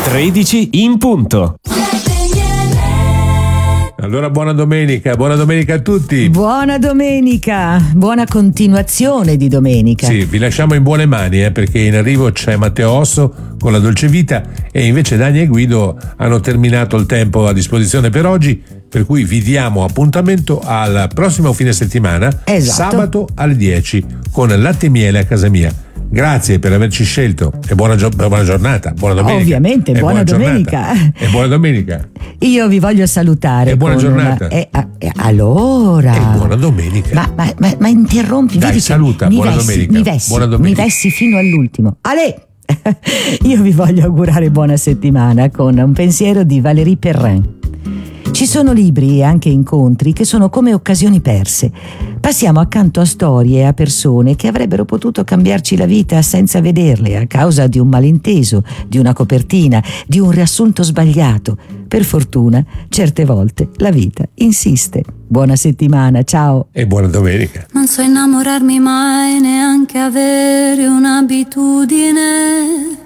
13 in punto. Allora buona domenica a tutti. Buona domenica, buona continuazione di domenica. Sì, vi lasciamo in buone mani perché in arrivo c'è Matteo Osso con la Dolce Vita e invece Dani e Guido hanno terminato il tempo a disposizione per oggi, per cui vi diamo appuntamento al prossimo fine settimana, esatto. Sabato alle 10 con Latte e Miele a casa mia. Grazie per averci scelto e buona giornata, buona domenica. Ovviamente, buona domenica. E buona domenica. Io vi voglio salutare. E buona giornata. Allora. E buona domenica. Ma interrompi. Dai, vedi saluta, buona domenica. Buona domenica. Mi vessi fino all'ultimo. Ale! Io vi voglio augurare buona settimana con un pensiero di Valérie Perrin. Ci sono libri e anche incontri che sono come occasioni perse. Passiamo accanto a storie e a persone che avrebbero potuto cambiarci la vita senza vederle a causa di un malinteso, di una copertina, di un riassunto sbagliato. Per fortuna, certe volte la vita insiste. Buona settimana, ciao. E buona domenica. Non so innamorarmi mai, neanche avere un'abitudine.